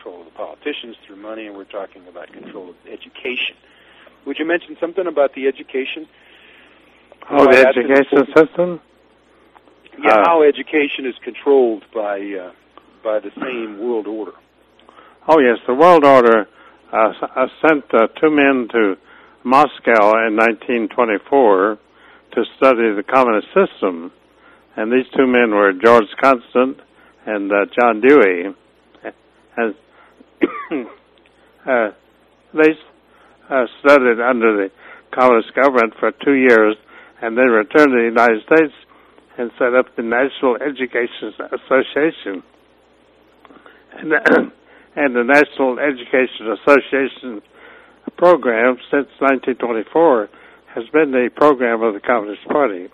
control of the politicians through money, and we're talking about control of education. Would you mention something about the education? Oh, the education system? Yeah, how education is controlled by the same world order. Oh, yes, the world order sent 2 men to Moscow in 1924 to study the communist system, and these 2 men were George Constant and John Dewey. And they studied under the communist government for 2 years, and then returned to the United States and set up the National Education Association. And the National Education Association program since 1924 has been the program of the Communist Party.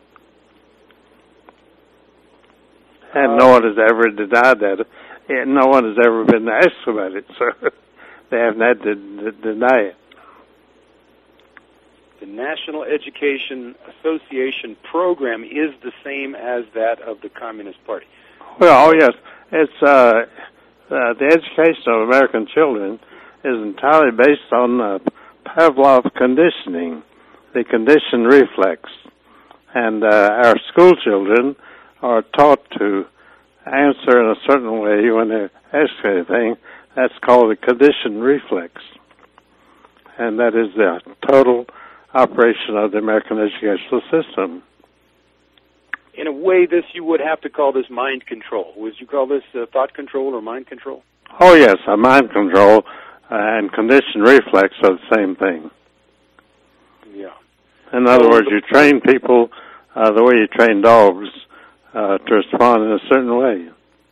And no one has ever denied that. And no one has ever been asked about it, so they haven't had to deny it. The National Education Association program is the same as that of the Communist Party. Well, oh yes, it's the education of American children is entirely based on Pavlov conditioning, the conditioned reflex, and our school children are taught to answer in a certain way when they're asked anything. That's called the conditioned reflex, and that is the total operation of the American educational system. In a way, you would have to call this mind control. Would you call this thought control or mind control? Oh, yes, mind control and conditioned reflex are the same thing. Yeah. In other words, you train people the way you train dogs to respond in a certain way.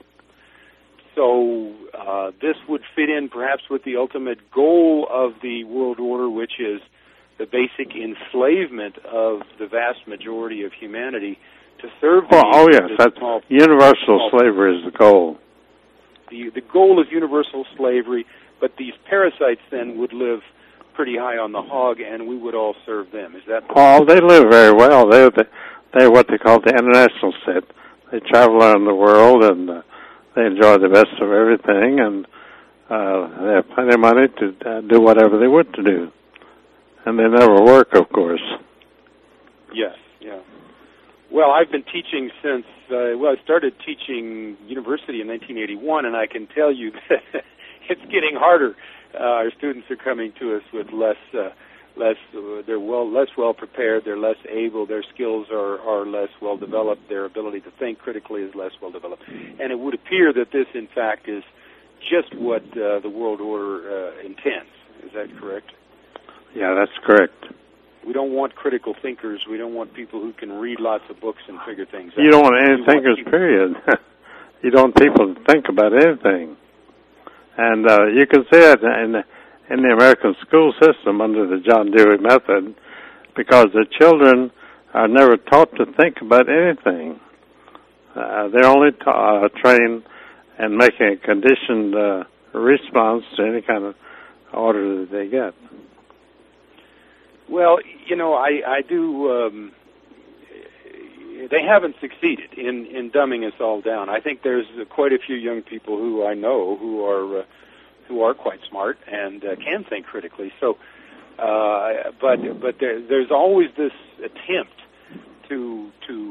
So this would fit in perhaps with the ultimate goal of the world order, which is the basic enslavement of the vast majority of humanity to serve the oh yes, that's universal slavery is the goal. The goal is universal slavery, but these parasites then would live pretty high on the hog, and we would all serve them. Is that? Oh, they live very well. They're what they call the international set. They travel around the world, and they enjoy the best of everything, and they have plenty of money to do whatever they want to do. And they never work, of course. Yes, yeah. Well, I've been teaching since, I started teaching university in 1981, and I can tell you that it's getting harder. Our students are coming to us with they're less well prepared, they're less able, their skills are less well developed, their ability to think critically is less well developed. And it would appear that this, in fact, is just what the world order intends. Is that correct? Yeah, that's correct. We don't want critical thinkers. We don't want people who can read lots of books and figure things out. You don't want any thinkers, period. You don't want people to think about anything. And you can see it in the American school system under the John Dewey method, because the children are never taught to think about anything. They're only trained in making a conditioned response to any kind of order that they get. Well, I do. They haven't succeeded in dumbing us all down. I think there's quite a few young people who I know who are quite smart and can think critically. So, but there's always this attempt to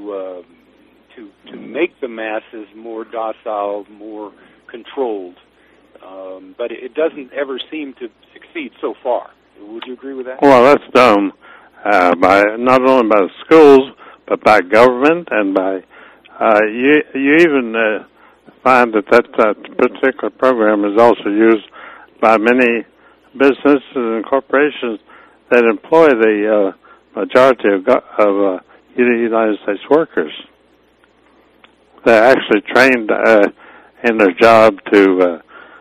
make the masses more docile, more controlled. But it doesn't ever seem to succeed so far. Would you agree with that? Well, that's done by not only by the schools, but by government, and by you even find that particular program is also used by many businesses and corporations that employ the majority of United States workers. They're actually trained in their job to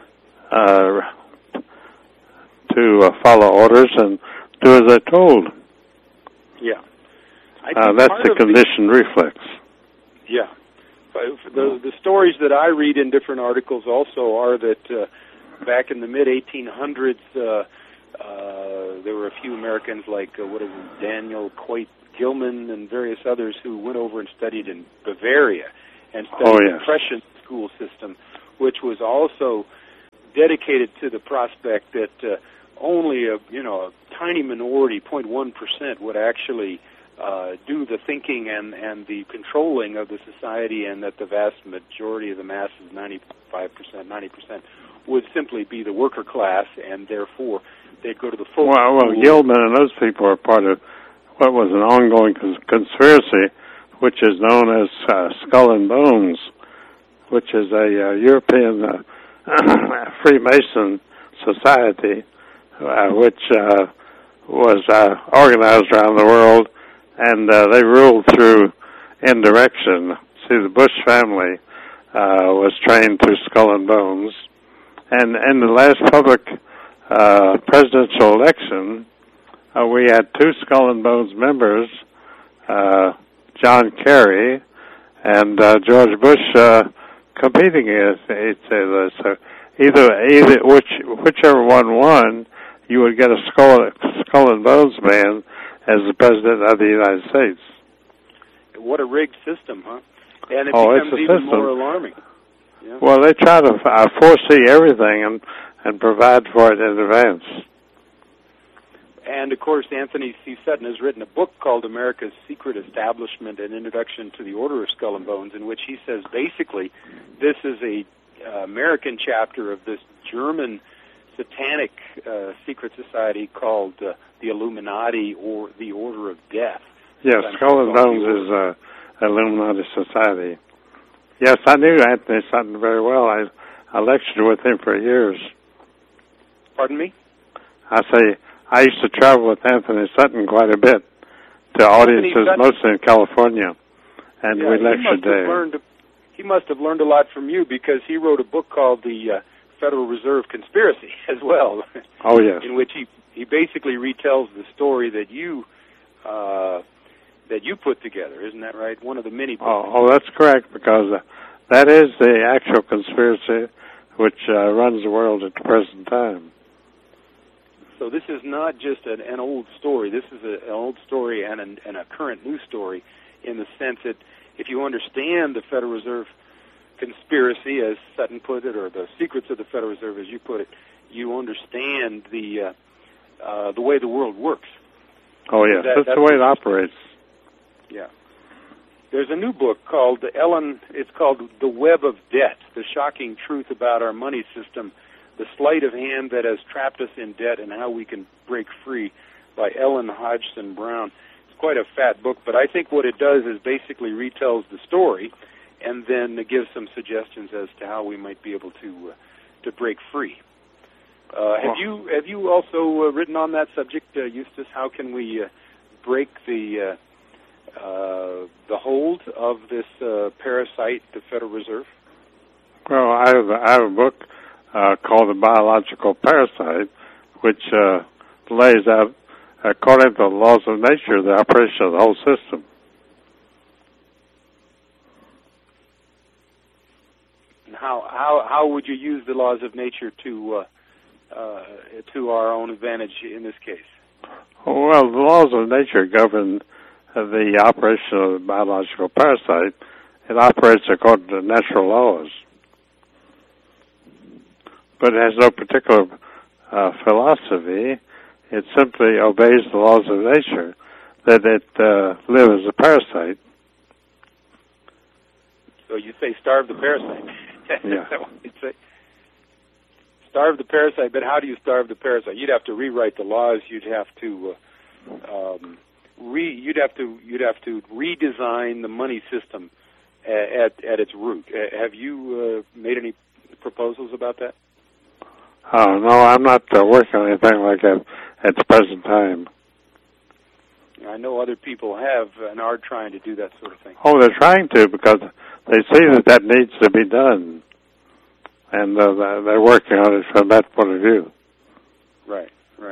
follow orders and do as they're told. Yeah. That's the conditioned reflex. Yeah. The stories that I read in different articles also are that back in the mid-1800s, there were a few Americans like, Daniel Coit Gilman and various others who went over and studied in Bavaria and studied the Prussian school system, which was also dedicated to the prospect that only a tiny minority, 0.1%, would actually do the thinking and the controlling of the society, and that the vast majority of the masses, 95%, 90%, would simply be the worker class, and therefore they'd go to the full. Well, Gilman and those people are part of what was an ongoing conspiracy, which is known as Skull and Bones, which is a European Freemason society, which was organized around the world, and they ruled through indirection. See, the Bush family was trained through Skull and Bones, and in the last public presidential election, we had two Skull and Bones members, John Kerry and George Bush, competing against each other. So whichever one won, you would get a Skull and Bones man as the president of the United States. What a rigged system, huh? And it becomes even more alarming. Yeah. Well, they try to foresee everything and provide for it in advance. And, of course, Anthony C. Sutton has written a book called America's Secret Establishment, an Introduction to the Order of Skull and Bones, in which he says basically this is a American chapter of this German satanic secret society called the Illuminati, or the Order of Death. Yes, Skull and Bones is an Illuminati society. Yes, I knew Anthony Sutton very well. I lectured with him for years. Pardon me? I used to travel with Anthony Sutton quite a bit to audiences, mostly in California, and we lectured there. He must have learned a lot from you, because he wrote a book called The Federal Reserve Conspiracy as well. Oh, yes. In which he basically retells the story that you put together. Isn't that right? One of the many books. Oh, that's correct, because that is the actual conspiracy which runs the world at the present time. So this is not just an old story. This is an old story and a current news story, in the sense that if you understand the Federal Reserve conspiracy, as Sutton put it, or the secrets of the Federal Reserve, as you put it, you understand the way the world works. Oh, yes. That's the way it operates. Yeah. There's a new book called it's called The Web of Debt, The Shocking Truth About Our Money System, The Sleight of Hand That Has Trapped Us in Debt and How We Can Break Free, by Ellen Hodgson Brown. It's quite a fat book, but I think what it does is basically retells the story, and then it gives some suggestions as to how we might be able to break free. Have you also written on that subject, Eustace? How can we break the hold of this parasite, the Federal Reserve? Well, I have a book called The Biological Parasite, which lays out, according to the laws of nature, the operation of the whole system. And how would you use the laws of nature to our own advantage in this case? Well, the laws of nature govern the operation of the biological parasite. It operates according to natural laws, but it has no particular philosophy. It simply obeys the laws of nature, that it live as a parasite. So you say starve the parasite. Yeah. Is that what you'd say? Starve the parasite, but how do you starve the parasite? You'd have to rewrite the laws. You'd have to you'd have to redesign the money system at its root. Have you made any proposals about that? Oh, no, I'm not working on anything like that at the present time. I know other people have and are trying to do that sort of thing. Oh, they're trying to, because they see that needs to be done, and they're working on it from that point of view. Right.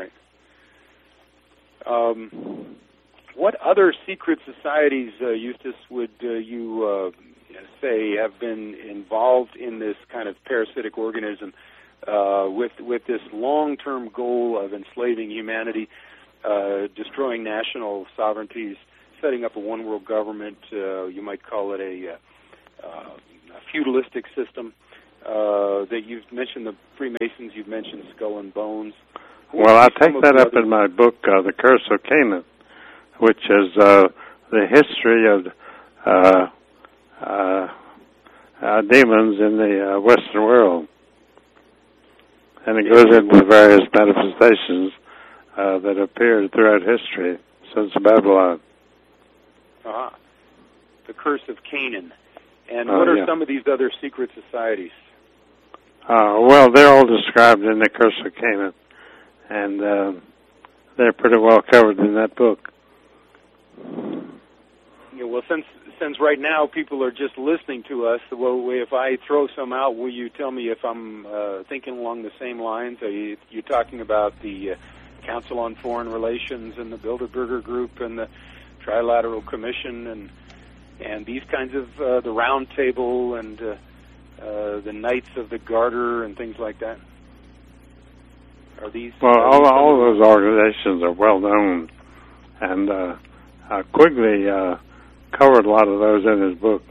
What other secret societies, Eustace, would you say have been involved in this kind of parasitic organism with this long-term goal of enslaving humanity, destroying national sovereignties, setting up a one-world government? You might call it a feudalistic system. that you've mentioned the Freemasons, you've mentioned Skull and Bones. Well, I take that up in my book, The Curse of Canaan, which is the history of demons in the Western world. And it goes into various manifestations that appeared throughout history since Babylon. The Curse of Canaan. And what are some of these other secret societies? Well, they're all described in The Curse of Canaan, and they're pretty well covered in that book. Yeah, well, since right now people are just listening to us, well, if I throw some out, will you tell me if I'm thinking along the same lines? Are you talking about the Council on Foreign Relations and the Bilderberger Group and the Trilateral Commission and these kinds of the Round Table and the Knights of the Garter and things like that? Are these? Well, all of those organizations are well known, and Quigley covered a lot of those in his book.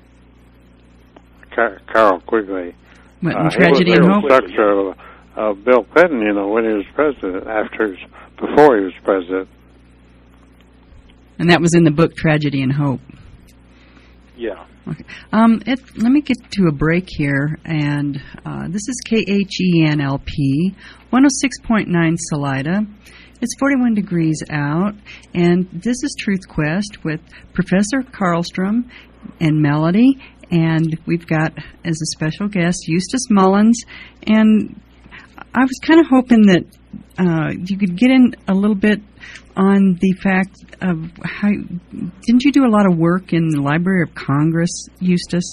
Carroll Quigley. Tragedy and Hope. He was the instructor of Bill Clinton, when he was president. Before he was president. And that was in the book Tragedy and Hope. Yeah. Okay. Let me get to a break here, and this is KHENLP, 106.9 Salida. It's 41 degrees out, and this is Truth Quest with Professor Karlstrom and Melody, and we've got as a special guest Eustace Mullins, and I was kind of hoping that you could get in a little bit on the fact of how, didn't you do a lot of work in the Library of Congress, Eustace?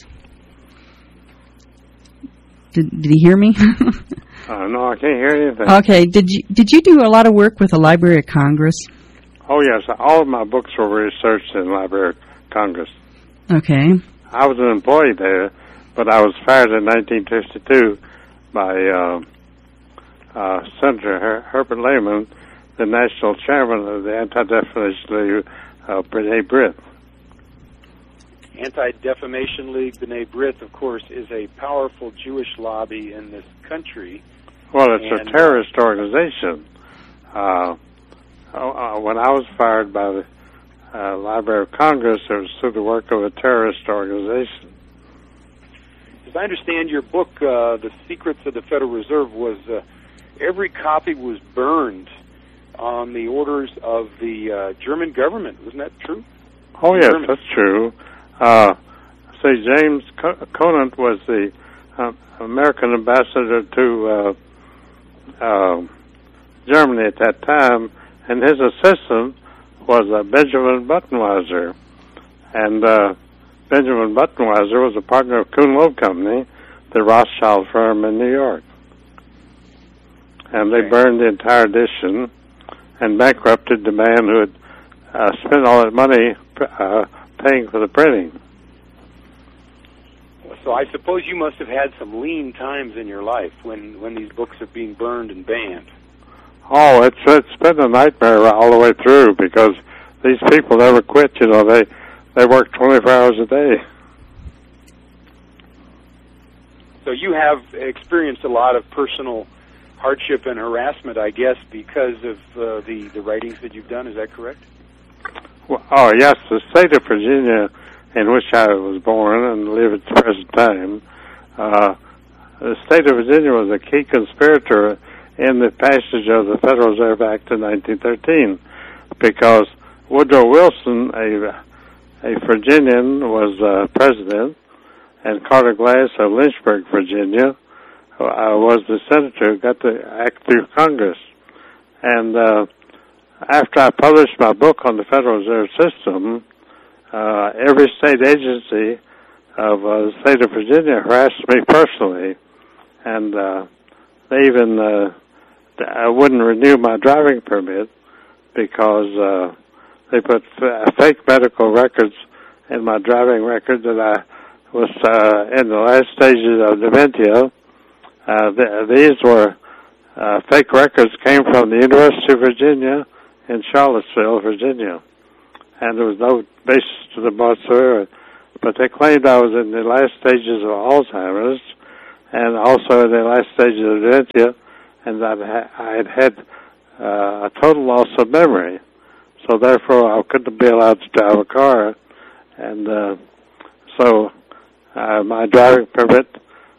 Did he hear me? No, I can't hear anything. Okay, did you do a lot of work with the Library of Congress? Oh, yes. All of my books were researched in the Library of Congress. Okay. I was an employee there, but I was fired in 1952 by Senator Herbert Lehman, the national chairman of the Anti-Defamation League, B'nai B'rith. Anti-Defamation League, B'nai B'rith, of course, is a powerful Jewish lobby in this country. Well, it's a terrorist organization. When I was fired by the Library of Congress, it was through the work of a terrorist organization. As I understand your book, The Secrets of the Federal Reserve, was every copy was burned on the orders of the German government. Wasn't that true? Oh, yes, that's true. James Conant was the American ambassador to Germany at that time, and his assistant was Benjamin Buttenweiser. And Benjamin Buttenweiser was a partner of Kuhn Loeb Company, the Rothschild firm in New York. And they burned the entire edition and bankrupted the man who had spent all that money paying for the printing. So I suppose you must have had some lean times in your life when these books are being burned and banned. Oh, it's been a nightmare all the way through because these people never quit. They work 24 hours a day. So you have experienced a lot of personal hardship and harassment, I guess, because of the writings that you've done. Is that correct? Well, oh, yes. The state of Virginia, in which I was born and live at the present time, the state of Virginia was a key conspirator in the passage of the Federal Reserve Act of 1913 because Woodrow Wilson, a Virginian, was president, and Carter Glass of Lynchburg, Virginia, was the senator who got the act through Congress. And after I published my book on the Federal Reserve System, every state agency of the state of Virginia harassed me personally, and they even wouldn't renew my driving permit because they put fake medical records in my driving record that I was in the last stages of dementia. These were fake records, came from the University of Virginia in Charlottesville, Virginia, and there was no basis to them whatsoever. But they claimed I was in the last stages of Alzheimer's, and also in the last stage of dementia, and I had a total loss of memory. So therefore, I couldn't be allowed to drive a car, and so my driving permit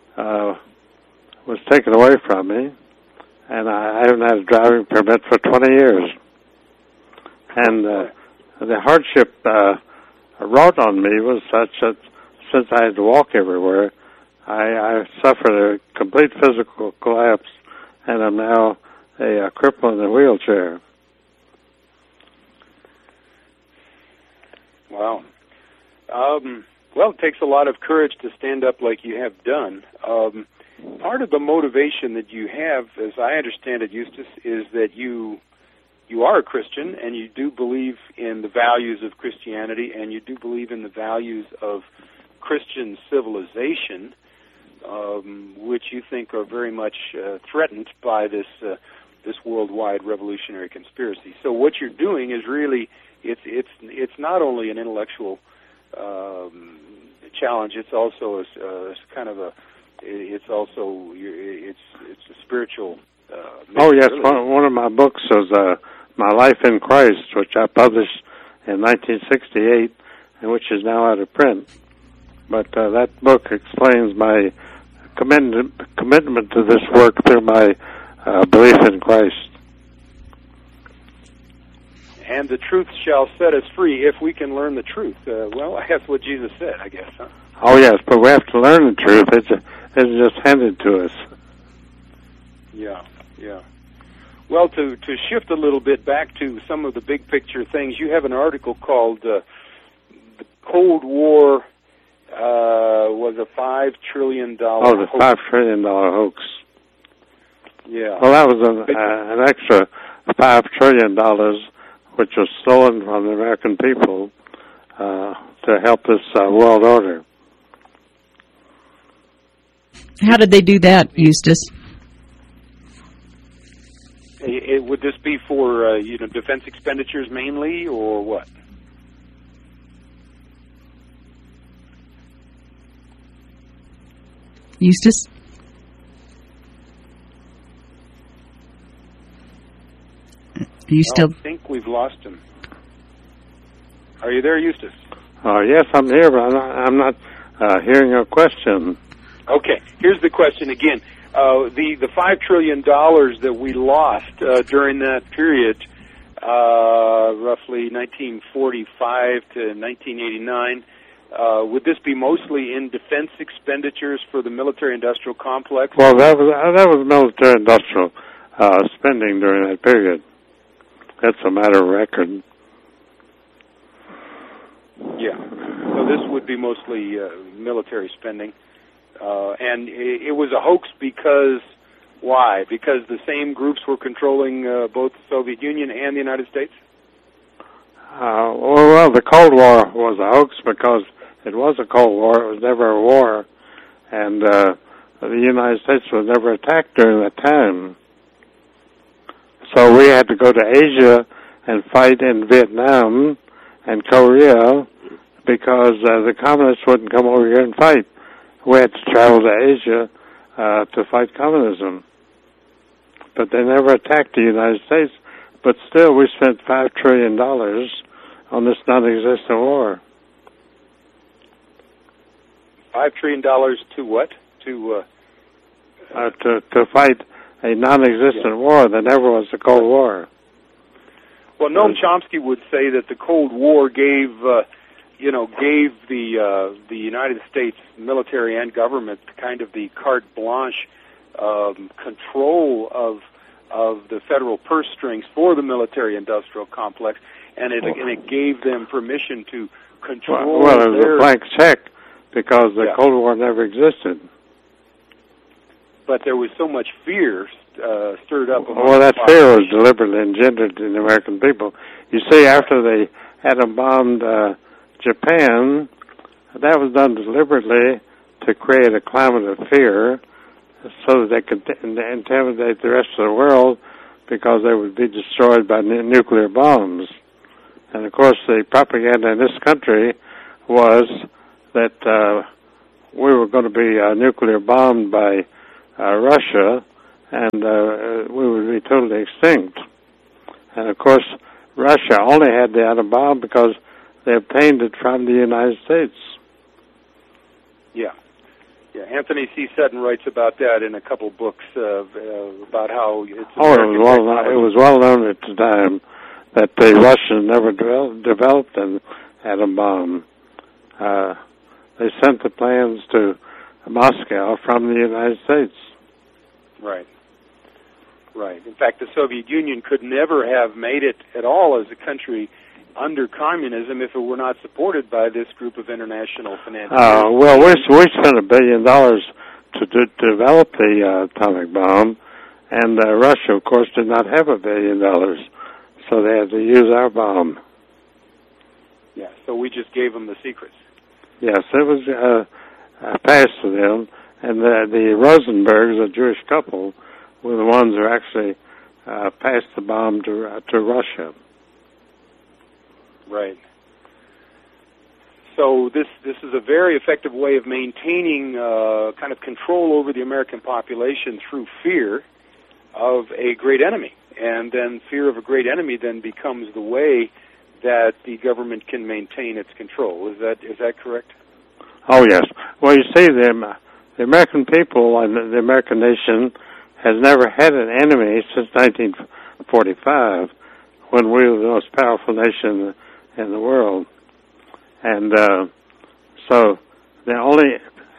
was taken away from me, and I haven't had a driving permit for 20 years. And the hardship wrought on me was such that since I had to walk everywhere, I suffered a complete physical collapse, and I'm now a cripple in a wheelchair. Wow. Well, it takes a lot of courage to stand up like you have done. Part of the motivation that you have, as I understand it, Eustace, is that you are a Christian, and you do believe in the values of Christianity, and you do believe in the values of Christian civilization, which you think are very much threatened by this worldwide revolutionary conspiracy. So what you're doing is really it's not only an intellectual challenge; it's also a kind of it's a spiritual. Oh yes, one of my books was My Life in Christ, which I published in 1968, and which is now out of print. But that book explains my commitment to this work through my belief in Christ. And the truth shall set us free if we can learn the truth. Well, that's what Jesus said, I guess, huh? Oh yes, but we have to learn the truth. It's just handed to us. Yeah. Well, to shift a little bit back to some of the big picture things, you have an article called "The Cold War was a $5 trillion hoax." Oh, the $5 trillion hoax. Yeah. Well, that was an extra $5 trillion, which was stolen from the American people to help this world order. How did they do that, Eustace? Would this be for defense expenditures mainly, or what? Eustace? Are you still? I think we've lost him. Are you there, Eustace? Yes, I'm here, but I'm not hearing your question. Okay, here's the question again. The $5 trillion that we lost during that period, roughly 1945 to 1989, would this be mostly in defense expenditures for the military-industrial complex? Well, that was military-industrial spending during that period. That's a matter of record. Yeah. So this would be mostly military spending. And it was a hoax because, why? Because the same groups were controlling both the Soviet Union and the United States? Well, the Cold War was a hoax because it was a Cold War. It was never a war. And the United States was never attacked during that time. So we had to go to Asia and fight in Vietnam and Korea because the communists wouldn't come over here and fight. We had to travel to Asia to fight communism. But they never attacked the United States. But still, we spent $5 trillion on this non-existent war. $5 trillion to what? To fight a non-existent war. There never was a Cold War. Well, Noam Chomsky would say that the Cold War gave the United States military and government kind of the carte blanche control of the federal purse strings for the military-industrial complex, and it gave them permission to control. Well, it was a blank check because the Cold War never existed. But there was so much fear stirred up. Well, that fear was deliberately engendered in the American people. You see, after they atom bombed Japan, that was done deliberately to create a climate of fear so that they could intimidate the rest of the world because they would be destroyed by nuclear bombs. And, of course, the propaganda in this country was that we were going to be nuclear bombed by Russia, and we would be totally extinct. And of course, Russia only had the atom bomb because they obtained it from the United States. Yeah. Yeah, Anthony C. Sutton writes about that in a couple books about how it's it was well known at the time that the Russians never developed an atom bomb. They sent the plans to Moscow from the United States. Right. Right. In fact, the Soviet Union could never have made it at all as a country under communism if it were not supported by this group of international financiers. Well, we spent $1 billion to develop the atomic bomb, and Russia, of course, did not have $1 billion, so they had to use our bomb. Yeah, so we just gave them the secrets. Yes, it was passed to them, and the Rosenbergs, a Jewish couple, were the ones who actually passed the bomb to Russia. Right. So this is a very effective way of maintaining kind of control over the American population through fear of a great enemy. And then fear of a great enemy then becomes the way that the government can maintain its control. Is that correct? Oh, yes. Well, you see, the American people and the American nation has never had an enemy since 1945, when we were the most powerful nation in the world. And so the only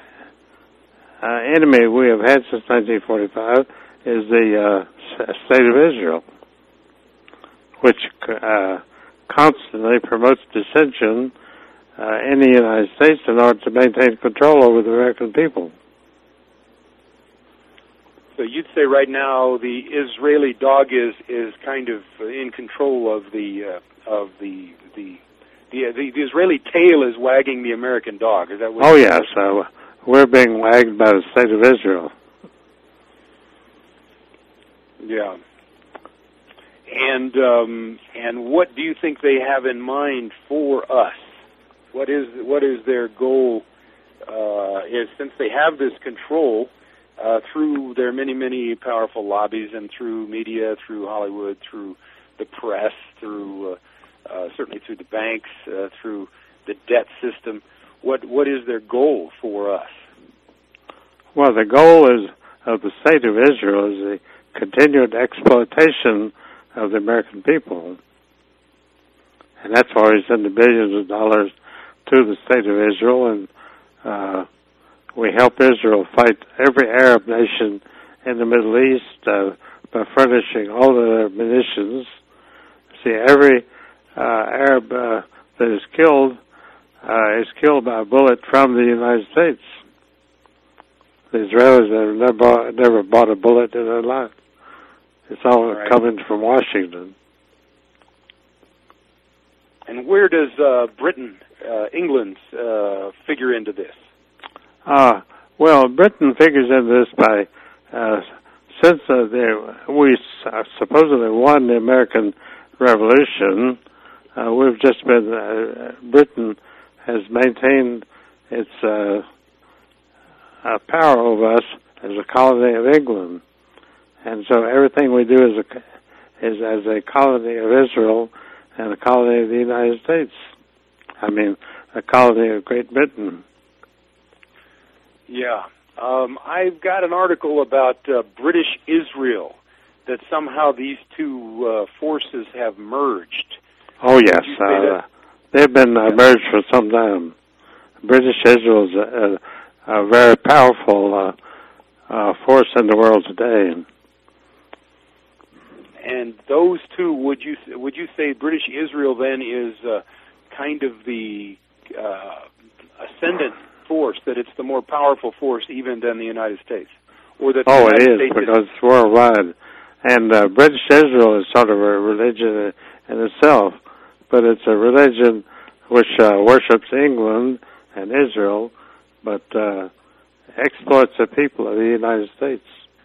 enemy we have had since 1945 is the State of Israel, which constantly promotes dissension in the United States in order to maintain control over the American people. So you'd say right now the Israeli dog is kind of in control of the Israeli tail is wagging the American dog. Is that what? Oh yes, we're being wagged by the State of Israel. Yeah. And what do you think they have in mind for us? What is their goal? Is since they have this control through their many powerful lobbies and through media, through Hollywood, through the press, through certainly through the banks, through the debt system, what is their goal for us? Well, the goal of the State of Israel is the continued exploitation of the American people. And that's why we send the billions of dollars to the State of Israel, and we help Israel fight every Arab nation in the Middle East by furnishing all of their munitions. See, every Arab that is killed by a bullet from the United States. The Israelis have never bought a bullet in their life. It's all coming from Washington. And where does Britain, England, figure into this? Well, Britain figures into this by since we supposedly won the American Revolution. We've just been Britain has maintained its power over us as a colony of England, and so everything we do is as a colony of Israel and a colony of the United States. I mean, a colony of Great Britain. Yeah. I've got an article about British Israel, that somehow these two forces have merged. Oh, yes. They've been merged for some time. British Israel is a very powerful force in the world today. And those two, would you say British Israel then is kind of the ascendant force, that it's the more powerful force even than the United States? Or that it is, because it's worldwide. And British Israel is sort of a religion in itself, but it's a religion which worships England and Israel, but exploits the people of the United States.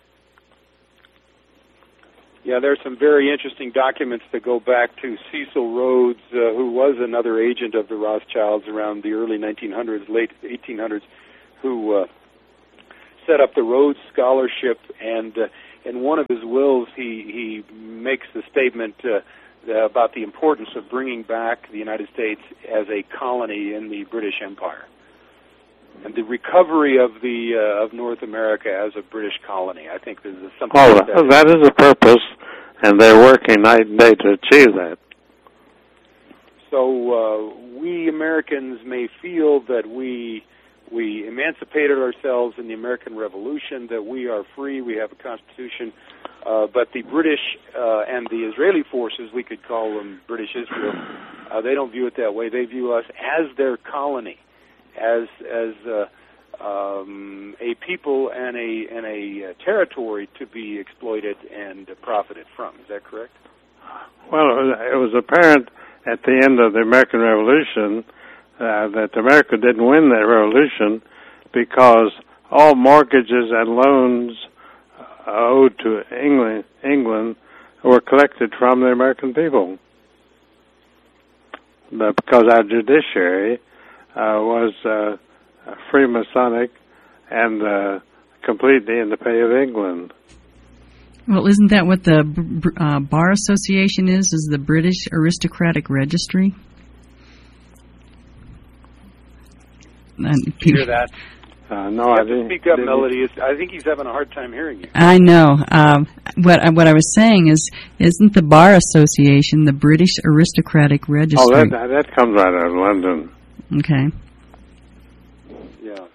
Yeah, there's some very interesting documents that go back to Cecil Rhodes, who was another agent of the Rothschilds around the early 1900s, late 1800s, who set up the Rhodes Scholarship, and in one of his wills, he makes the statement about the importance of bringing back the United States as a colony in the British Empire, and the recovery of North America as a British colony. I think this is something. Oh, that is a purpose, and they're working night and day to achieve that. So we Americans may feel that we emancipated ourselves in the American Revolution, that we are free, we have a constitution, but the British and the Israeli forces, we could call them British Israel, they don't view it that way. They view us as their colony, as a people and a territory to be exploited and profited from. Is that correct? Well, it was apparent at the end of the American Revolution that America didn't win that revolution because all mortgages and loans owed to England were collected from the American people. But because our judiciary was Freemasonic and completely in the pay of England. Well, isn't that what the Bar Association is the British Aristocratic Registry? Hear that? No, I didn't. Speak up, Melody. I think he's having a hard time hearing you. I know. What I was saying is, isn't the Bar Association the British Aristocratic Registry? Oh, that comes right out of London. Okay. Yeah.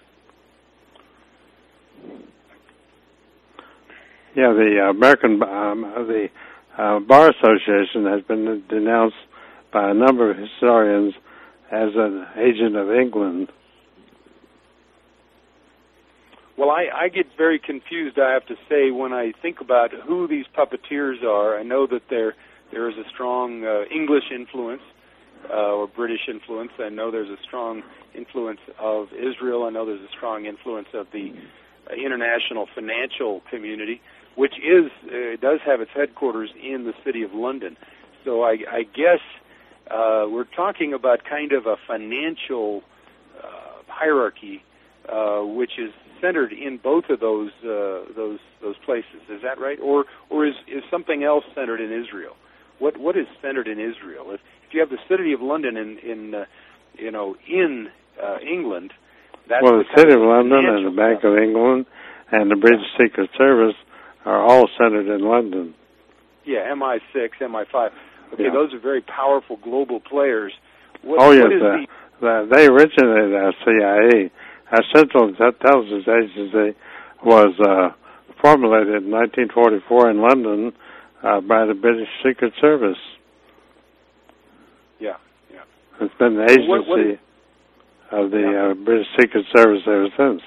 Yeah, the American Bar Association has been denounced by a number of historians as an agent of England. Well, I get very confused, I have to say, when I think about who these puppeteers are. I know that there is a strong English influence or British influence. I know there's a strong influence of Israel. I know there's a strong influence of the international financial community, which does have its headquarters in the city of London. So I guess we're talking about kind of a financial hierarchy, which is centered in both of those places. Is that right? Or is something else centered in Israel? What is centered in Israel? If you have the city of London in England, that's the city of London and the Bank of England and the British Secret Service are all centered in London. Yeah, MI6, MI5. Okay, yeah. Those are very powerful global players. They originated our CIA. Our Central Intelligence Agency was formulated in 1944 in London by the British Secret Service. Yeah. It's been the agency of the British Secret Service ever since.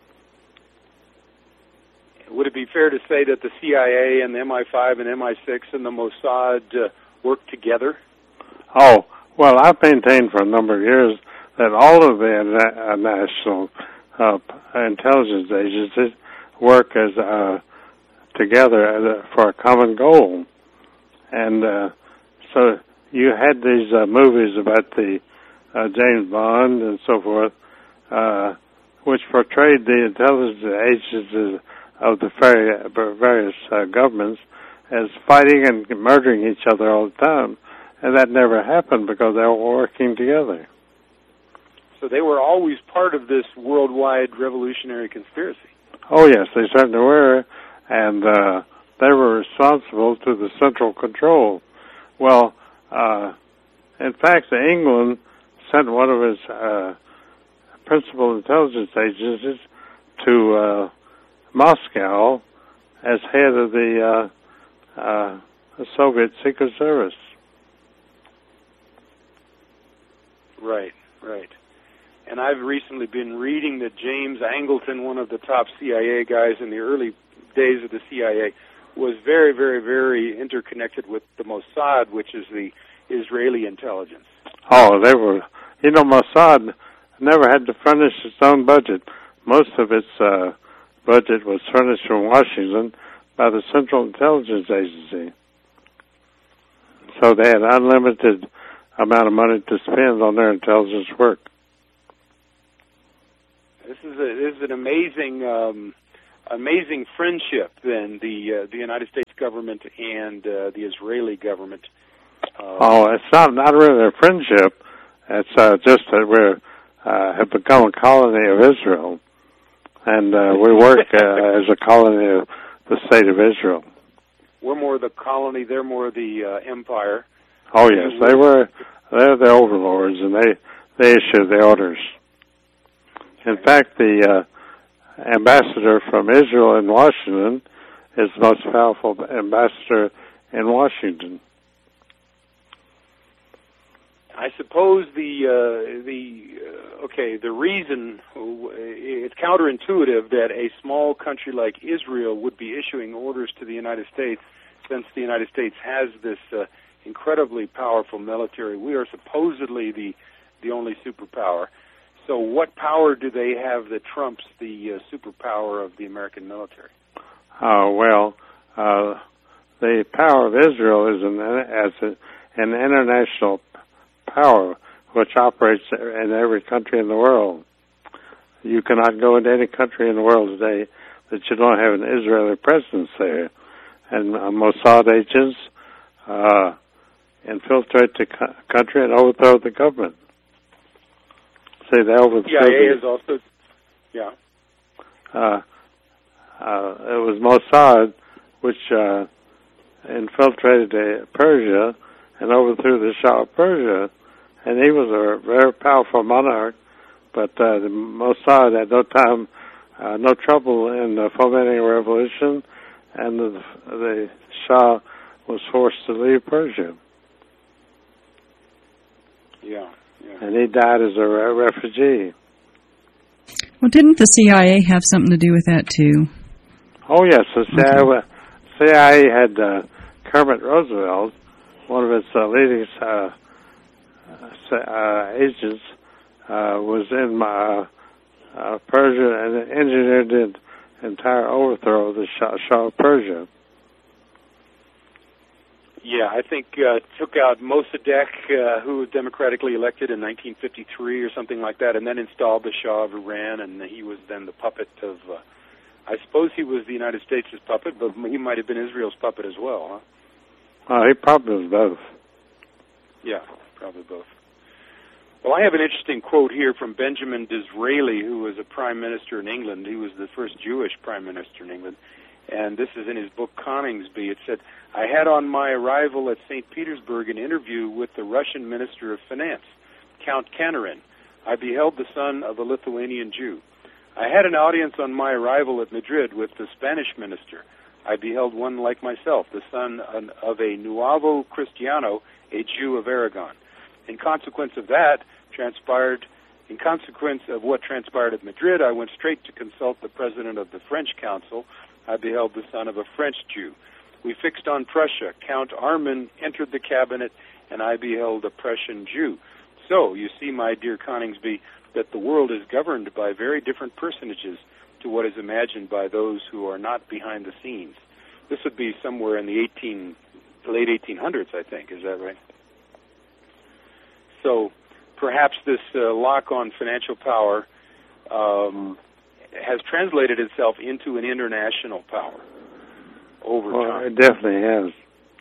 Would it be fair to say that the CIA and the MI5 and MI6 and the Mossad work together? Oh, well, I've maintained for a number of years that all of the national intelligence agencies work as together for a common goal. And so you had these movies about the James Bond and so forth, which portrayed the intelligence agencies of the various governments as fighting and murdering each other all the time. And that never happened because they were working together. So they were always part of this worldwide revolutionary conspiracy. Oh, yes, they certainly were. And they were responsible to the central control. Well, in fact, England sent one of its principal intelligence agencies to Moscow as head of the Soviet Secret Service. Right. And I've recently been reading that James Angleton, one of the top CIA guys in the early days of the CIA, was very, very, very interconnected with the Mossad, which is the Israeli intelligence. Oh, they were. Mossad never had to furnish its own budget. Most of its budget was furnished from Washington by the Central Intelligence Agency. So they had unlimited amount of money to spend on their intelligence work. This is an amazing friendship. Then the United States government and the Israeli government. It's not really a friendship. It's just that we have become a colony of Israel, and we work as a colony of the state of Israel. We're more the colony; they're more the empire. Oh yes, they're the overlords, and they issue the orders. In fact, the ambassador from Israel in Washington is the most powerful ambassador in Washington. I suppose the reason, it's counterintuitive that a small country like Israel would be issuing orders to the United States, since the United States has this incredibly powerful military. We are supposedly the only superpower. So what power do they have that trumps the superpower of the American military? The power of Israel is an international power which operates in every country in the world. You cannot go into any country in the world today that you don't have an Israeli presence there. And Mossad agents infiltrate the country and overthrow the government. They overthrew CIA is also, yeah. It was Mossad which infiltrated Persia and overthrew the Shah of Persia, and he was a very powerful monarch, but the Mossad had no trouble in fomenting a revolution, and the Shah was forced to leave Persia. Yeah. And he died as a refugee. Well, didn't the CIA have something to do with that, too? Oh, yes. The CIA had Kermit Roosevelt, one of its leading agents, was in Persia and engineered the entire overthrow of the Shah of Persia. Yeah, I think took out Mossadegh, who was democratically elected in 1953 or something like that, and then installed the Shah of Iran, and he was then the puppet of, I suppose he was the United States' puppet, but he might have been Israel's puppet as well, huh? He probably was both. Yeah, probably both. Well, I have an interesting quote here from Benjamin Disraeli, who was a prime minister in England. He was the first Jewish prime minister in England. And this is in his book Coningsby. It said, "I had on my arrival at St. Petersburg an interview with the Russian Minister of Finance, Count Kanarin. I beheld the son of a Lithuanian Jew. I had an audience on my arrival at Madrid with the Spanish minister. I beheld one like myself, the son of a Nuevo Cristiano, a Jew of Aragon. In consequence of what transpired at Madrid, I went straight to consult the president of the French Council. I beheld the son of a French Jew. We fixed on Prussia. Count Arman entered the cabinet, and I beheld a Prussian Jew. So, you see, my dear Coningsby, that the world is governed by very different personages to what is imagined by those who are not behind the scenes." This would be somewhere in the late 1800s, I think. Is that right? So, perhaps this lock on financial power has translated itself into an international power over time. It definitely has.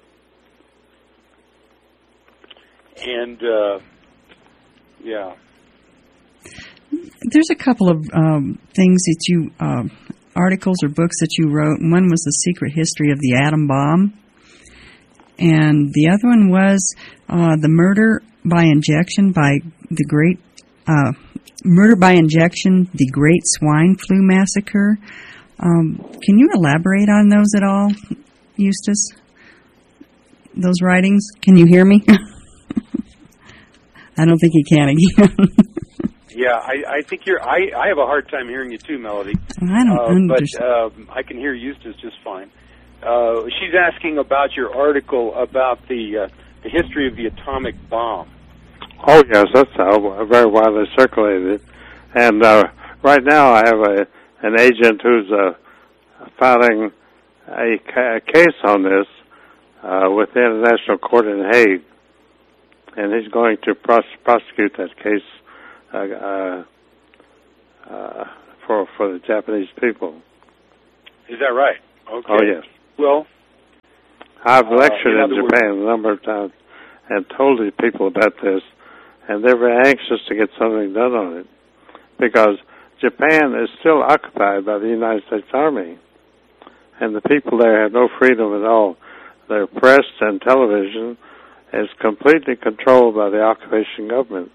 And, yeah. There's a couple of things that you, articles or books that you wrote. One was The Secret History of the Atom Bomb. And the other one was The Murder by Injection by the Great... Murder by Injection, the Great Swine Flu Massacre. Can you elaborate on those at all, Eustace? Those writings? Can you hear me? I don't think you can again. Yeah, I think I have a hard time hearing you too, Melody. I don't understand. But I can hear Eustace just fine. She's asking about your article about the history of the atomic bomb. Oh, yes, that's very widely circulated. And right now I have an agent who's filing a case on this with the International Court in Hague. And he's going to prosecute that case for the Japanese people. Is that right? Okay. Oh, yes. Well, I've lectured in words, Japan a number of times and told these people about this, and they're very anxious to get something done on it, because Japan is still occupied by the United States Army, and the people there have no freedom at all. Their press and television is completely controlled by the occupation government.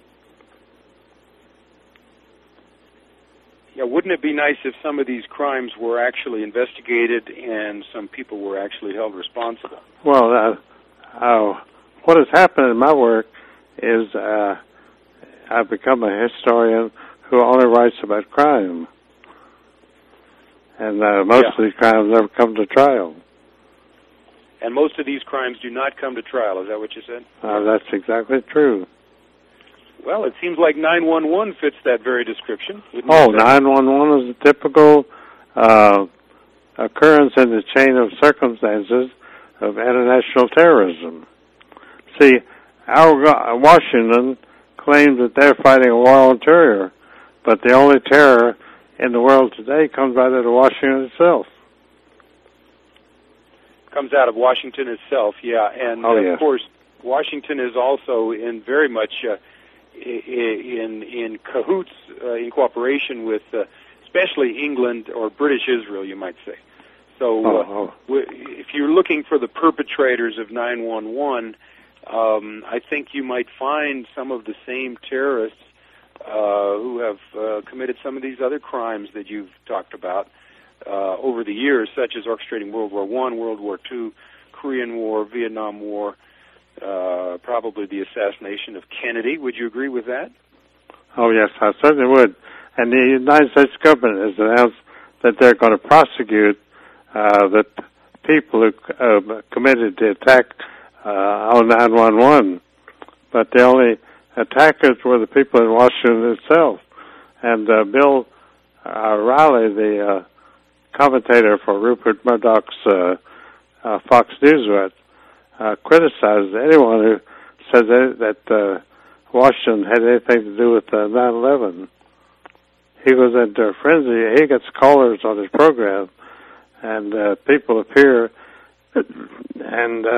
Yeah, wouldn't it be nice if some of these crimes were actually investigated and some people were actually held responsible? Well, what has happened in my work is I've become a historian who only writes about crime. And most of these crimes never come to trial. And most of these crimes do not come to trial, is that what you said? That's exactly true. Well, it seems like 911 fits that very description. 911 is a typical occurrence in the chain of circumstances of international terrorism. See, our Washington claims that they're fighting a war on terror, but the only terror in the world today comes out of Washington itself. Comes out of Washington itself, yeah. And, of course, Washington is also in very much in cahoots, in cooperation with especially England or British Israel, you might say. So if you're looking for the perpetrators of 911, I think you might find some of the same terrorists who have committed some of these other crimes that you've talked about over the years, such as orchestrating World War I, World War II, Korean War, Vietnam War, probably the assassination of Kennedy. Would you agree with that? Oh, yes, I certainly would. And the United States government has announced that they're going to prosecute the people who committed the attack on 911. But the only attackers were the people in Washington itself. And Bill Riley, the commentator for Rupert Murdoch's Fox News, criticized anyone who says that Washington had anything to do with 9/11. He goes into a frenzy. He gets callers on his program, and people appear and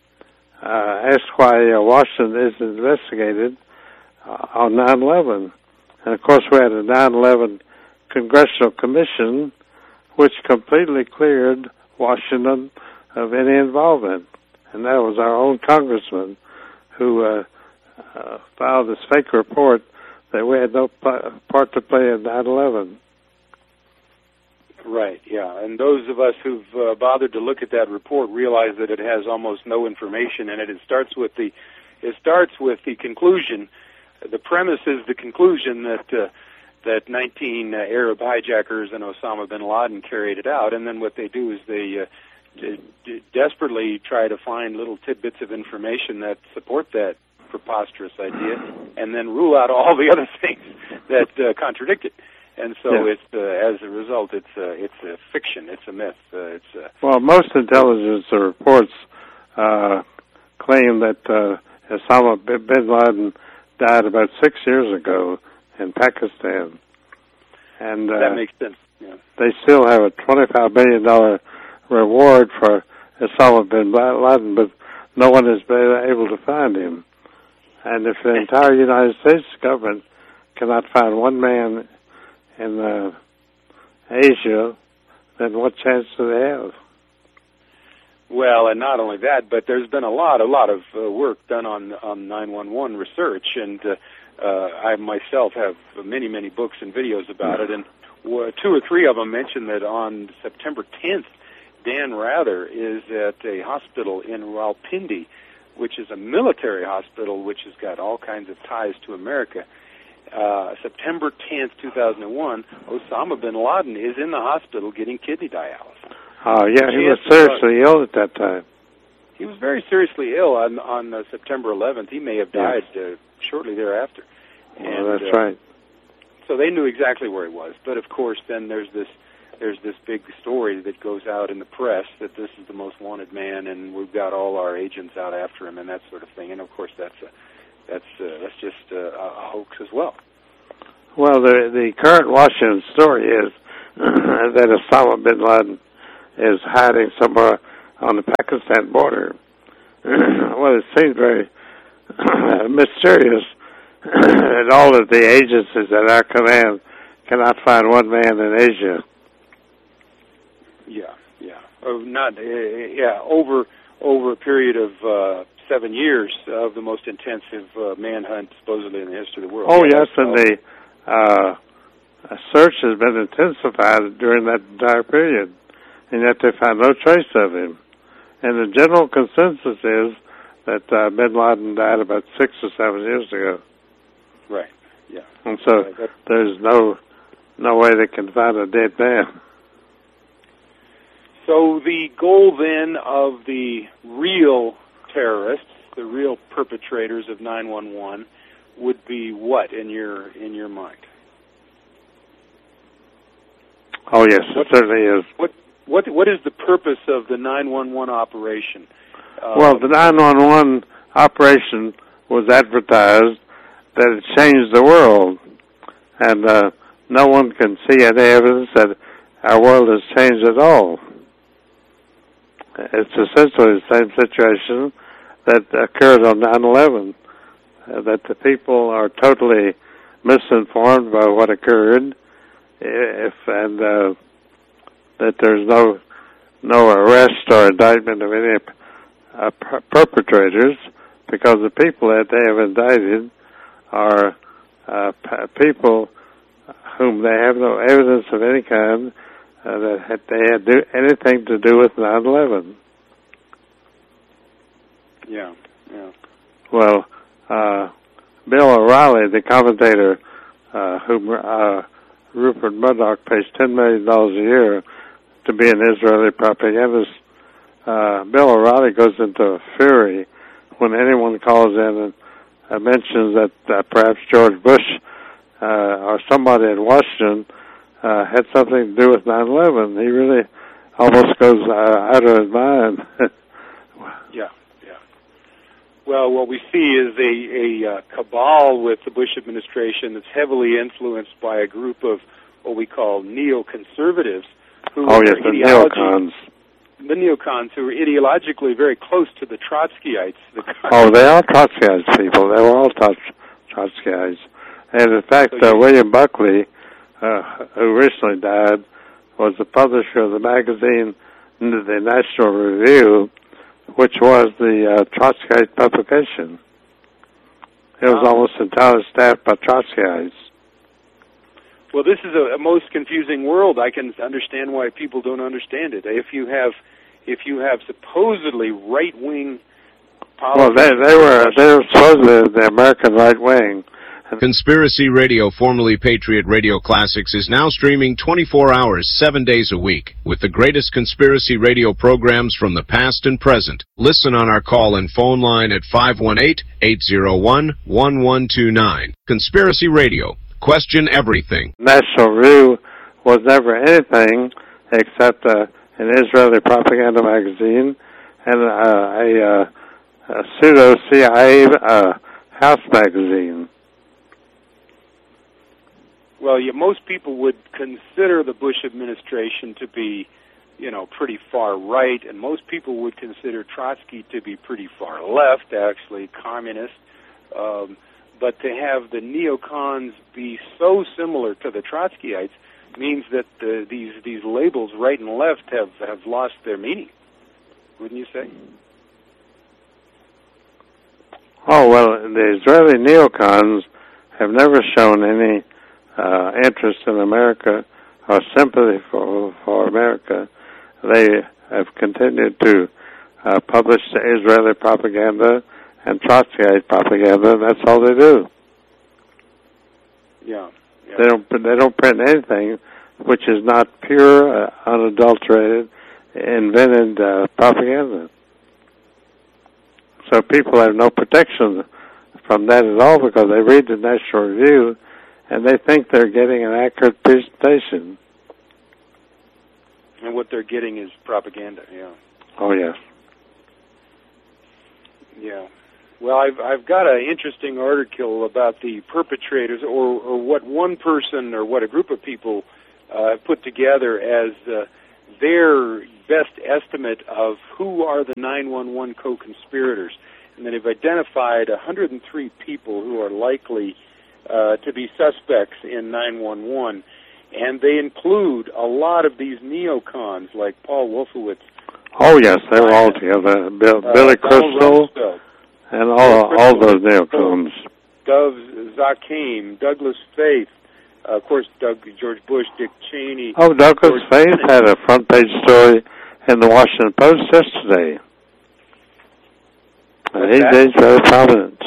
ask why Washington isn't investigated on 9/11. And of course, we had a 9/11 Congressional Commission, which completely cleared Washington of any involvement. And that was our own congressman who filed this fake report that we had no part to play in 9/11. Right, yeah. And those of us who've bothered to look at that report realize that it has almost no information in it. It starts with the conclusion. The premise is the conclusion that 19 Arab hijackers and Osama bin Laden carried it out, and then what they do is they desperately try to find little tidbits of information that support that preposterous idea, and then rule out all the other things that contradict it. And so it's as a result, it's a fiction, it's a myth. Well, most intelligence reports claim that Osama bin Laden died about 6 years ago in Pakistan, and that makes sense. Yeah. They still have a $25 million reward for Osama bin Laden, but no one has been able to find him. And if the entire United States government cannot find one man in Asia, then what chance do they have? Well, and not only that, but there's been a lot of work done on 911 research, and I myself have many books and videos about it, and 2 or 3 of them mention that on September 10th, Dan Rather is at a hospital in Rawalpindi, which is a military hospital which has got all kinds of ties to America. September 10th, 2001, Osama bin Laden is in the hospital getting kidney dialysis. Oh, yeah, he was seriously ill at that time. He was very seriously ill on September 11th. He may have died shortly thereafter. And, that's right. So they knew exactly where he was. But, of course, then there's this big story that goes out in the press that this is the most wanted man, and we've got all our agents out after him, and that sort of thing. And of course, that's just a hoax as well. Well, the current Washington story is that Osama bin Laden is hiding somewhere on the Pakistan border. Well, it seems very mysterious that all of the agencies at our command cannot find one man in Asia. Over a period of 7 years of the most intensive manhunt supposedly in the history of the world. Oh, yes, and the search has been intensified during that entire period, and yet they found no trace of him. And the general consensus is that bin Laden died about 6 or 7 years ago. Right, yeah. And so there's no way they can find a dead man. So the goal then of the real terrorists, the real perpetrators of 9/11, would be what in your mind? Oh yes, it certainly is. What is the purpose of the 911 operation? Well, the 911 operation was advertised that it changed the world, and no one can see any evidence that our world has changed at all. It's essentially the same situation that occurred on 9/11, that the people are totally misinformed by what occurred, and that there's no arrest or indictment of any perpetrators, because the people that they have indicted are people whom they have no evidence of any kind that they had anything to do with 9/11. Yeah. Well, Bill O'Reilly, the commentator whom Rupert Murdoch pays $10 million a year to be an Israeli propagandist, Bill O'Reilly goes into a fury when anyone calls in and mentions that perhaps George Bush or somebody in Washington had something to do with 9/11. He really almost goes out of his mind. Yeah. Well, what we see is a cabal with the Bush administration that's heavily influenced by a group of what we call neoconservatives. The neocons. The neocons, who are ideologically very close to the Trotskyites. They are Trotskyite people. They were all Trotskyites. And in fact, William Buckley, who recently died, was the publisher of the magazine, the National Review, which was the Trotskyite publication. It was almost entirely staffed by Trotskyites. Well, this is a most confusing world. I can understand why people don't understand it. If you have supposedly right-wing politics... Well, they were supposedly the American right wing. Conspiracy Radio, formerly Patriot Radio Classics, is now streaming 24 hours, 7 days a week, with the greatest conspiracy radio programs from the past and present. Listen on our call-in phone line at 518-801-1129. Conspiracy Radio. Question everything. National Review was never anything except an Israeli propaganda magazine and a pseudo-CIA house magazine. Well, most people would consider the Bush administration to be, pretty far right, and most people would consider Trotsky to be pretty far left, actually, communist. But to have the neocons be so similar to the Trotskyites means that these labels, right and left, have lost their meaning. Wouldn't you say? Oh, well, the Israeli neocons have never shown any interest in America or sympathy for America. They have continued to publish the Israeli propaganda and Trotskyite propaganda, and that's all they do. Yeah. They don't print anything which is not pure, unadulterated, invented propaganda. So people have no protection from that at all because they read the National Review and they think they're getting an accurate presentation. And what they're getting is propaganda, yeah. Oh, yes. Yeah. Well, I've got an interesting article about the perpetrators, or what one person or what a group of people put together as their best estimate of who are the 911 co-conspirators. And then they've identified 103 people who are likely to be suspects in 911. And they include a lot of these neocons like Paul Wolfowitz. Oh, yes, they were all together. Billy Crystal and all those neocons. Dov Zakheim, Douglas Faith, of course, George Bush, Dick Cheney. Oh, Douglas Faith had a front-page story in the Washington Post yesterday. He's very prominent.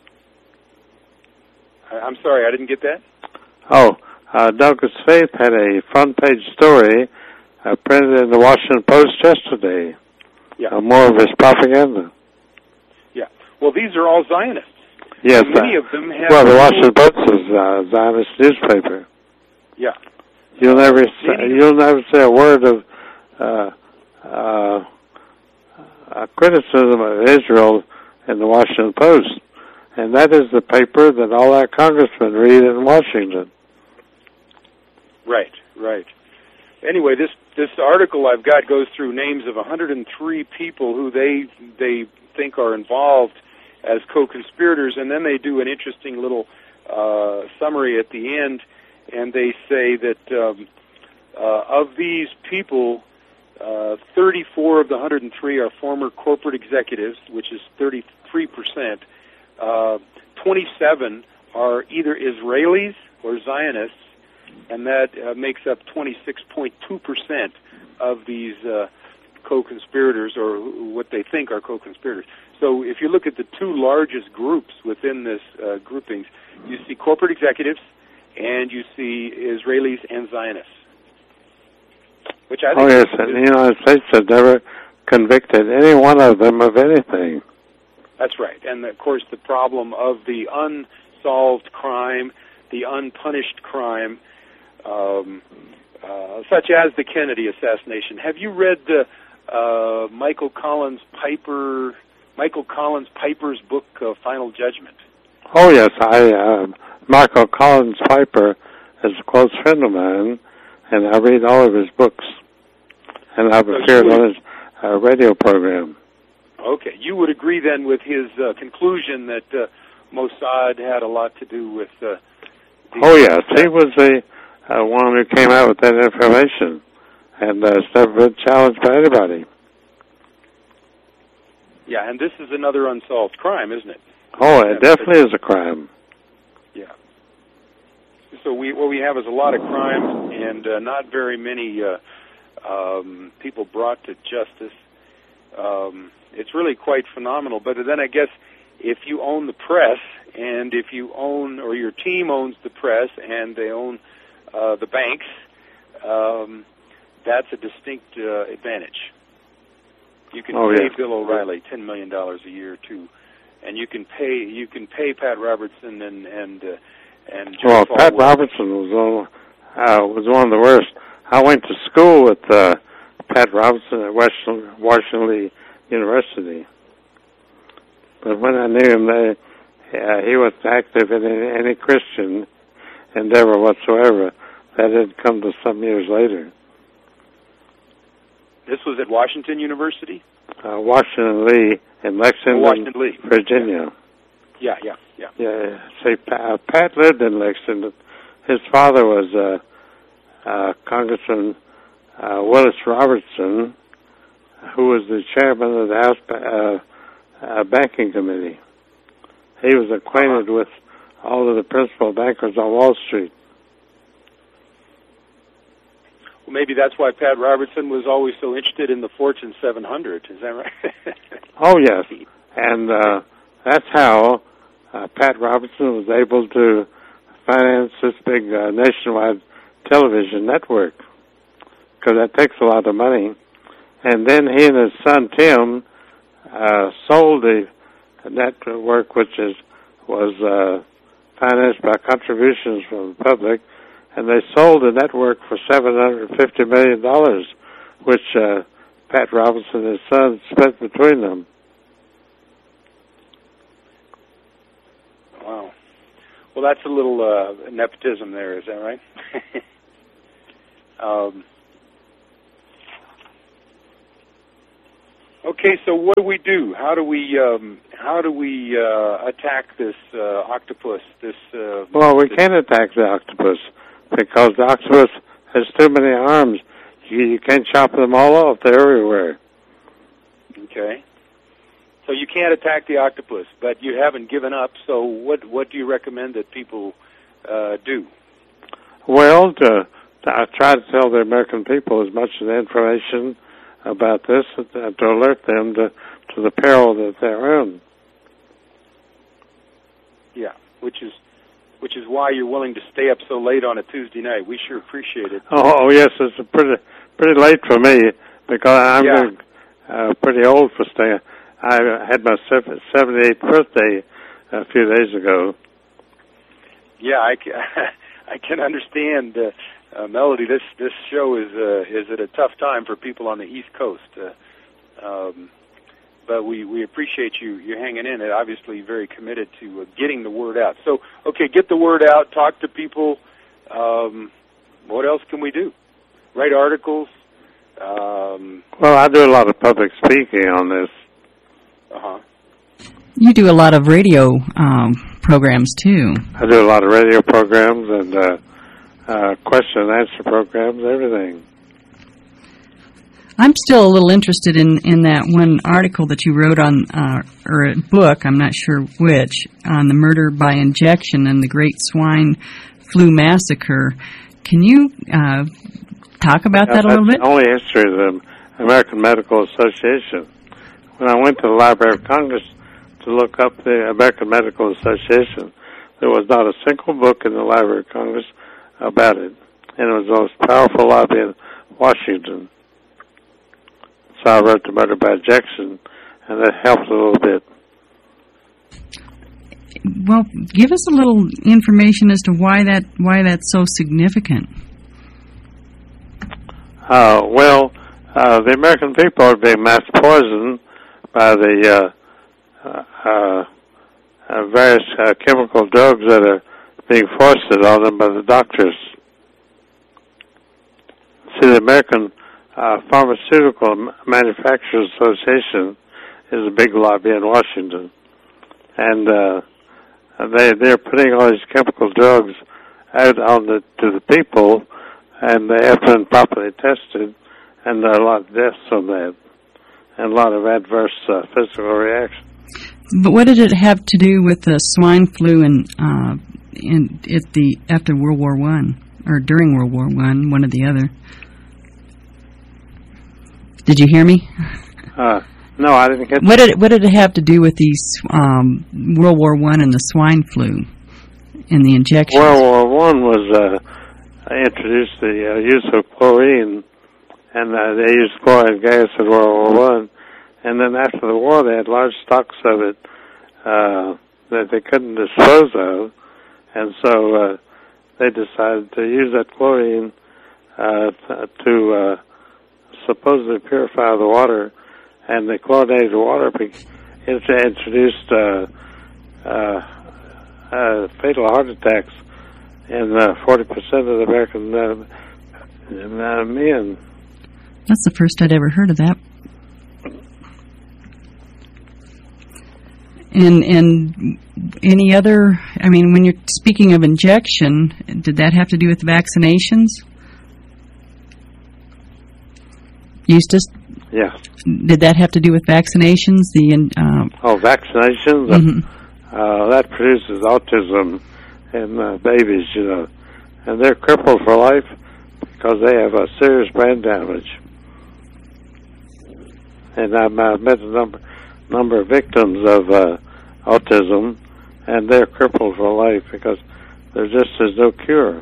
I'm sorry, I didn't get that. Oh, Douglas Faith had a front-page story printed in the Washington Post yesterday. Yeah. More of his propaganda. Yeah. Well, these are all Zionists. Yes. Many of them have... Well, the Washington Post is a Zionist newspaper. Yeah. You'll never say a word of criticism of Israel in the Washington Post. And that is the paper that all our congressmen read in Washington. Right. Anyway, this article I've got goes through names of 103 people who they think are involved as co-conspirators, and then they do an interesting little summary at the end, and they say that of these people, 34 of the 103 are former corporate executives, which is 33%. 27 are either Israelis or Zionists, and that makes up 26.2% of these co-conspirators, or what they think are co-conspirators. So if you look at the two largest groups within this groupings, you see corporate executives and you see Israelis and Zionists. Which I think oh, yes, and the United States has never convicted any one of them of anything. That's right. And, of course, the problem of the unsolved crime, the unpunished crime, such as the Kennedy assassination. Have you read Michael Collins Piper's book, Final Judgment? Oh, yes. Michael Collins Piper is a close friend of mine, and I read all of his books. And I've appeared on his radio program. Okay. You would agree, then, with his conclusion that Mossad had a lot to do with... oh, yes. He was the one who came out with that information, and it's never been challenged by anybody. Yeah, and this is another unsolved crime, isn't it? Oh, it definitely is a crime. Yeah. So what we have is a lot of crimes and not very many people brought to justice. It's really quite phenomenal. But then I guess if you own the press, and if you own, or your team owns the press, and they own the banks, that's a distinct advantage. You can pay Bill O'Reilly $10 million a year too, and you can pay Pat Robertson and well, Pat Robertson was one of the worst. I went to school with Pat Robertson at Washington University, but when I knew him, he wasn't active in any Christian endeavor whatsoever. That had come to some years later. This was at Washington University? Washington Lee in Lexington, Virginia. Yeah. See, Pat lived in Lexington. His father was Congressman Willis Robertson, who was the chairman of the House Banking Committee. He was acquainted with all of the principal bankers on Wall Street. Well, maybe that's why Pat Robertson was always so interested in the Fortune 700. Is that right? Oh, yes. And that's how Pat Robertson was able to finance this big nationwide television network, because that takes a lot of money. And then he and his son, Tim, sold the network, which was financed by contributions from the public, and they sold the network for $750 million, which Pat Robertson and his son spent between them. Well, that's a little nepotism there, is that right? Okay, so what do we do? How do we attack this octopus? Well, we can't attack the octopus because the octopus has too many arms. You can't chop them all off. They're everywhere. Okay. So you can't attack the octopus, but you haven't given up. So what do you recommend that people do? Well, I try to tell the American people as much of the information about this to alert them to the peril that they're in. Yeah, which is why you're willing to stay up so late on a Tuesday night. We sure appreciate it. Oh yes, it's pretty late for me because I'm getting pretty old for staying. I had my 78th birthday a few days ago. Yeah, I can understand, Melody. This show is at a tough time for people on the East Coast, but we appreciate you hanging in. And obviously, very committed to getting the word out. So, okay, get the word out. Talk to people. What else can we do? Write articles. Well, I do a lot of public speaking on this. You do a lot of radio programs, too. I do a lot of radio programs and question and answer programs, everything. I'm still a little interested in that one article that you wrote on, or a book, I'm not sure which, on the murder by injection and the Great Swine Flu Massacre. Can you talk about that a little bit? That's the only history of the American Medical Association. When I went to the Library of Congress to look up the American Medical Association, there was not a single book in the Library of Congress about it. And it was the most powerful lobby in Washington. So I wrote The Murder by Injection, and that helped a little bit. Well, give us a little information as to why that's so significant. The American people are being mass poisoned by the various chemical drugs that are being foisted on them by the doctors. See, the American Pharmaceutical Manufacturers Association is a big lobby in Washington, and they're putting all these chemical drugs out to the people, and they have been properly tested, and there are a lot of deaths from that, and a lot of adverse physical reactions. But what did it have to do with the swine flu after World War I, or during World War I, one or the other? Did you hear me? No, I didn't get. What did it have to do with these World War I and the swine flu and the injections? World War I was introduced the use of chlorine, and they used chlorine gas in World War I. And then after the war, they had large stocks of it that they couldn't dispose of, and so they decided to use that chlorine to supposedly purify the water, and the chlorinated water introduced fatal heart attacks in 40% of the American men. That's the first I'd ever heard of that. And any other, I mean, when you're speaking of injection, did that have to do with vaccinations? Eustace? Yeah. Did that have to do with vaccinations? Vaccinations? Mm-hmm. That produces autism in babies, and they're crippled for life because they have a serious brain damage. And I've met a number of victims of autism, and they're crippled for life because there just is no cure.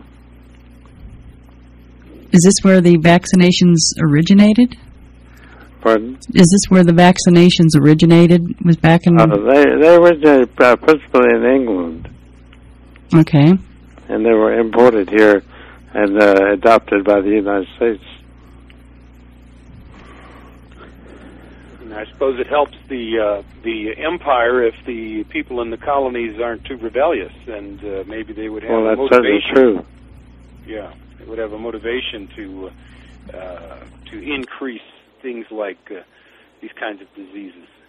Is this where the vaccinations originated? Pardon? Is this where the vaccinations originated? Was back in... They originated principally in England. Okay. And they were imported here and adopted by the United States. I suppose it helps the empire if the people in the colonies aren't too rebellious, and maybe they would have a motivation. Well, that's certainly true. Yeah, they would have a motivation to increase things like these kinds of diseases.